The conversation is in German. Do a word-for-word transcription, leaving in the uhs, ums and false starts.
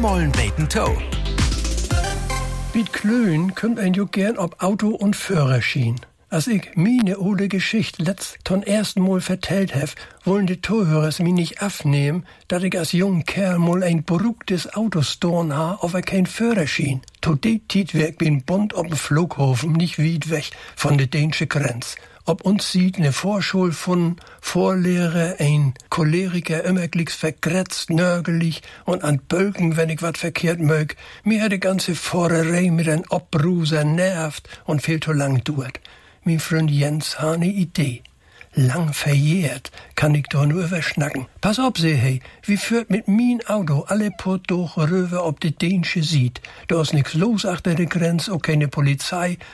mollen beten Toe. Mit Klöen kümmt ein jo gern ob Auto und Führerschein. Als ich meine ole Geschichte letzt zum ersten Mal vertellt hef, wollen die Zuhörers mi nicht aufnehmen, dass ich als junger Kerl mal ein beruhigtes Auto storn ha, aber kein Führerschein. To de Tiet werk bin Bund op dem Flughafen, nicht weit weg von der dänische Grenz. Ob uns sieht ne Vorschul von Vorlehrer, ein Choleriker, immer glicks vergrätzt, nörgelig und an Bölken, wenn ich wat verkehrt mög. Mir hat die ganze Fahrerei mit ein Obruser nervt und viel zu lang dauert. Mein Freund Jens ha ne Idee. Lang verjährt kann ich doch nur überschnacken. Pass auf, seh hey, wie führt mit mein Auto alle Port durch rüber ob die dänische sieht. Da ist nix los achter der Grenz, auch keine Polizei,